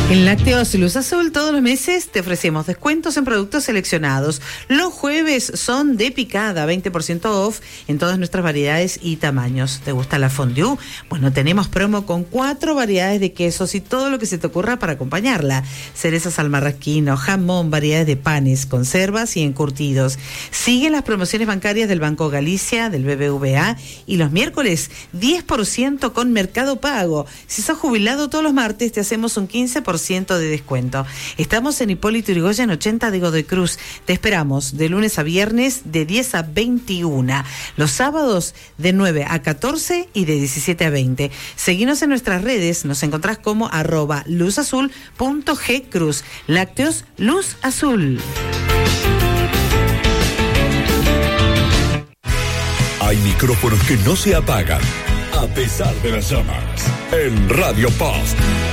En Lácteos Luz Azul todos los meses te ofrecemos descuentos en productos seleccionados. Los jueves son de picada, 20% off en todas nuestras variedades y tamaños. ¿Te gusta la fondue? Bueno, tenemos promo con 4 variedades de quesos y todo lo que se te ocurra para acompañarla. Cerezas al marrasquino, jamón, variedades de panes, conservas y encurtidos. Siguen las promociones bancarias del Banco Galicia, del BBVA y los miércoles 10% con Mercado Pago. Si sos jubilado todos los martes te hacemos un 15% de descuento. Estamos en Hipólito Yrigoyen 80 de Godoy Cruz. Te esperamos de lunes a viernes de 10 a 21. Los sábados de 9 a 14 y de 17 a 20. Seguinos en nuestras redes. Nos encontrás como @luzazul.gcruz. Lácteos Luz Azul. Hay micrófonos que no se apagan a pesar de las llamas. En Radio Post.